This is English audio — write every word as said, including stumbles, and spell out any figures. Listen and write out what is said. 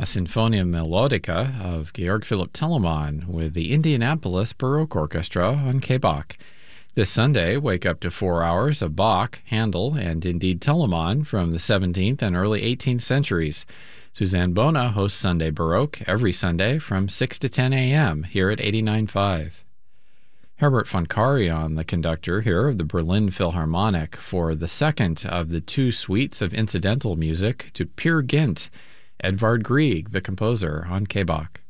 Sinfonia Melodica of Georg Philipp Telemann with the Indianapolis Baroque Orchestra on K Bach. This Sunday, wake up to four hours of Bach, Handel, and indeed Telemann from the seventeenth and early eighteenth centuries. Suzanne Bona hosts Sunday Baroque every Sunday from six to ten a.m. here at eighty-nine point five. Herbert von Karajan, the conductor here of the Berlin Philharmonic, for the second of the two suites of incidental music to Peer Gynt, Edvard Grieg, the composer, on K Bach.